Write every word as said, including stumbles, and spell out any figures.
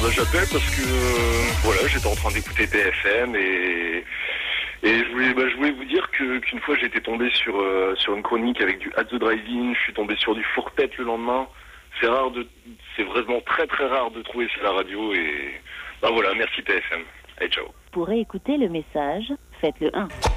bah, j'appelle parce que euh, voilà, j'étais en train d'écouter P F M et et je voulais bah, je voulais vous dire que qu'une fois j'étais tombé sur euh, sur une chronique avec du At the Drive-In, je suis tombé sur du fourpette le lendemain. C'est rare de c'est vraiment très très rare de trouver ça à la radio et bah voilà, merci P F M. Allez, ciao. Pour écouter le message, faites le un.